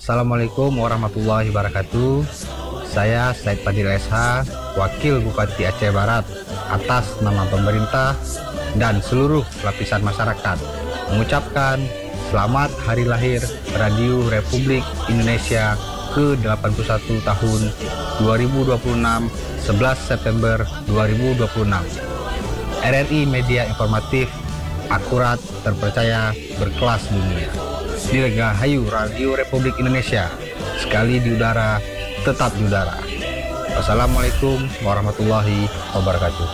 Assalamualaikum warahmatullahi wabarakatuh. Saya Said Fadil SH, Wakil Bupati Aceh Barat, atas nama pemerintah dan seluruh lapisan masyarakat, mengucapkan selamat hari lahir Radio Republik Indonesia ke-81 tahun 2026, 11 September 2026. RRI Media Informatif, akurat, terpercaya, berkelas dunia. Dirgahayu Radio Republik Indonesia, sekali di udara, tetap di udara. Wassalamualaikum warahmatullahi wabarakatuh.